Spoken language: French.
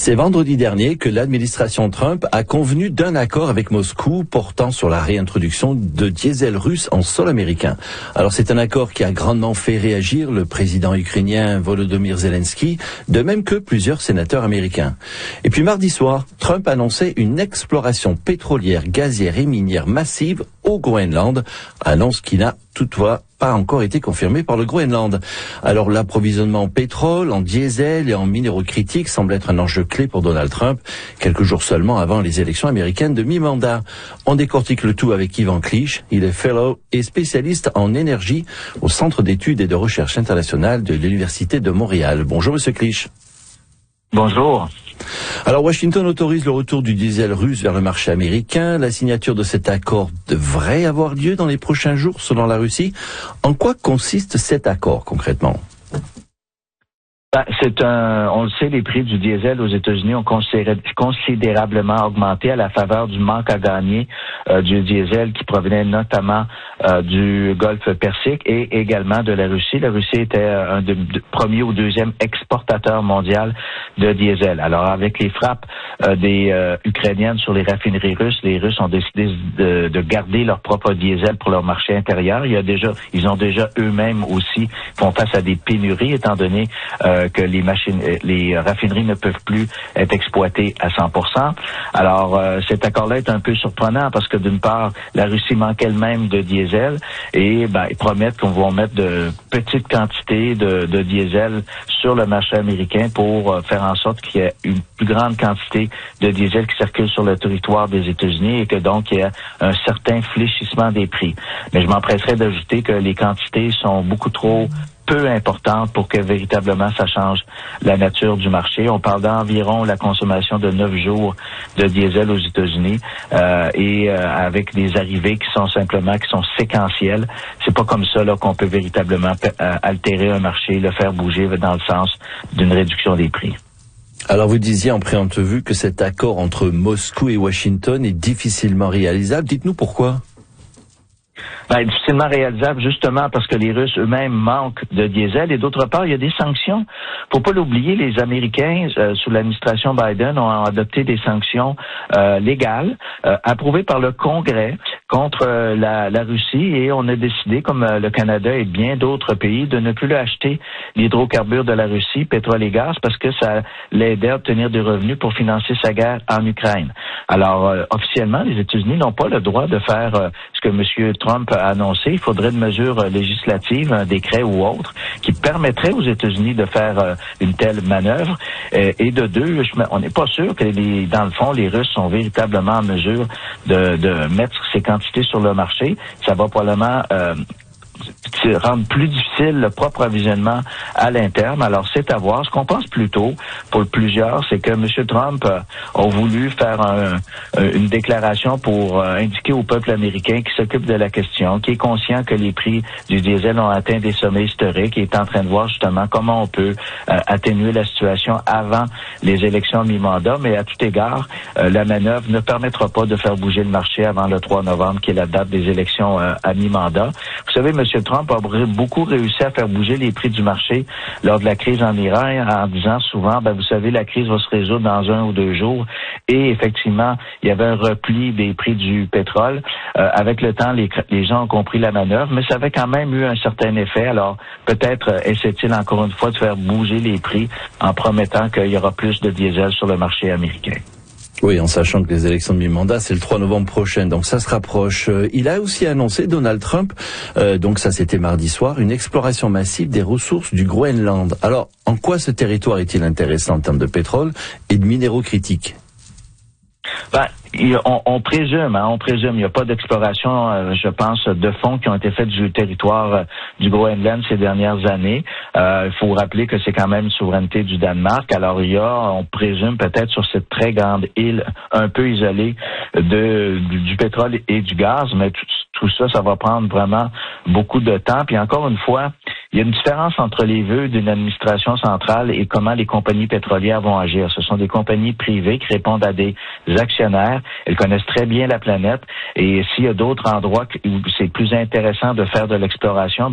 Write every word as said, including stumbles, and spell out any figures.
C'est vendredi dernier que l'administration Trump a convenu d'un accord avec Moscou portant sur la réintroduction de diesel russe en sol américain. Alors c'est un accord qui a grandement fait réagir le président ukrainien Volodymyr Zelensky, de même que plusieurs sénateurs américains. Et puis mardi soir, Trump annonçait une exploration pétrolière, gazière et minière massive au Groenland, annonce qui n'a toutefois pas encore été confirmée par le Groenland. Alors l'approvisionnement en pétrole, en diesel et en minéraux critiques semble être un enjeu clé pour Donald Trump, quelques jours seulement avant les élections américaines de mi-mandat. On décortique le tout avec Yvan Clich, il est fellow et spécialiste en énergie au Centre d'études et de recherche internationale de l'Université de Montréal. Bonjour Monsieur Clich. Bonjour. Alors Washington autorise le retour du diesel russe vers le marché américain. La signature de cet accord devrait avoir lieu dans les prochains jours selon la Russie. En quoi consiste cet accord concrètement ? Ben, c'est un, on le sait, les prix du diesel aux États-Unis ont considérablement augmenté à la faveur du manque à gagner euh, du diesel qui provenait notamment euh, du Golfe Persique et également de la Russie. La Russie était un de, de, premier ou deuxième exportateur mondial de diesel. Alors, avec les frappes euh, des euh, Ukrainiennes sur les raffineries russes, les Russes ont décidé de, de garder leur propre diesel pour leur marché intérieur. Il y a déjà, ils ont déjà eux-mêmes aussi font face à des pénuries étant donné euh, que les machines, les raffineries ne peuvent plus être exploitées à cent pour cent. Alors, euh, cet accord-là est un peu surprenant parce que d'une part, la Russie manque elle-même de diesel et ben, ils promettent qu'on va mettre de petites quantités de, de diesel sur le marché américain pour euh, faire en sorte qu'il y ait une plus grande quantité de diesel qui circule sur le territoire des États-Unis et que donc il y a un certain fléchissement des prix. Mais je m'empresserais d'ajouter que les quantités sont beaucoup trop peu importante pour que véritablement ça change la nature du marché. On parle d'environ la consommation de neuf jours de diesel aux États-Unis euh, et euh, avec des arrivées qui sont simplement qui sont séquentielles. C'est pas comme ça là qu'on peut véritablement euh, altérer un marché, le faire bouger dans le sens d'une réduction des prix. Alors vous disiez en préentrevue que cet accord entre Moscou et Washington est difficilement réalisable. Dites-nous pourquoi. Ben, difficilement réalisable justement parce que les Russes eux-mêmes manquent de diesel et d'autre part, il y a des sanctions. Faut pas l'oublier, les Américains, euh, sous l'administration Biden, ont adopté des sanctions euh, légales, euh, approuvées par le Congrès contre euh, la, la Russie et on a décidé, comme euh, le Canada et bien d'autres pays, de ne plus acheter l'hydrocarbure de la Russie, pétrole et gaz, parce que ça l'aidait à obtenir des revenus pour financer sa guerre en Ukraine. Alors, euh, officiellement, les États-Unis n'ont pas le droit de faire euh, ce que M. Trump a annoncé. Il faudrait une mesure euh, législative, un décret ou autre, qui permettrait aux États-Unis de faire euh, une telle manœuvre. Euh, et de deux, je, on n'est pas sûr que, les, dans le fond, les Russes sont véritablement en mesure de, de mettre ces quantités sur le marché. Ça va probablement euh, rendre plus difficile le propre approvisionnement à l'interne. Alors, c'est à voir. Ce qu'on pense plutôt, pour plusieurs, c'est que M. Trump euh, a voulu faire un, une déclaration pour euh, indiquer au peuple américain qui s'occupe de la question, qui est conscient que les prix du diesel ont atteint des sommets historiques et est en train de voir justement comment on peut euh, atténuer la situation avant les élections mi-mandat. Mais à tout égard, euh, la manœuvre ne permettra pas de faire bouger le marché avant le trois novembre, qui est la date des élections euh, à mi-mandat. Vous savez, M. Trump a beaucoup réussi à faire bouger les prix du marché lors de la crise en Iran en disant souvent, ben vous savez, la crise va se résoudre dans un ou deux jours. Et effectivement, il y avait un repli des prix du pétrole. Euh, avec le temps, les, les gens ont compris la manœuvre, mais ça avait quand même eu un certain effet. Alors, peut-être euh, essaie-t-il encore une fois de faire bouger les prix en promettant qu'il y aura plus de diesel sur le marché américain. Oui, en sachant que les élections de mi-mandat, c'est le trois novembre prochain, donc ça se rapproche. Il a aussi annoncé, Donald Trump, euh, donc ça c'était mardi soir, une exploration massive des ressources du Groenland. Alors, en quoi ce territoire est-il intéressant en termes de pétrole et de minéraux critiques ? Ben, on, on présume, hein, on présume, il n'y a pas d'exploration, euh, je pense, de fonds qui ont été faits du territoire euh, du Groenland ces dernières années. Euh, il faut rappeler que c'est quand même une souveraineté du Danemark. Alors il y a, on présume peut-être sur cette très grande île un peu isolée de du, du pétrole et du gaz, mais tout, tout ça, ça va prendre vraiment beaucoup de temps. Puis encore une fois, il y a une différence entre les vœux d'une administration centrale et comment les compagnies pétrolières vont agir. Ce sont des compagnies privées qui répondent à des actionnaires. Elles connaissent très bien la planète. Et s'il y a d'autres endroits où c'est plus intéressant de faire de l'exploration,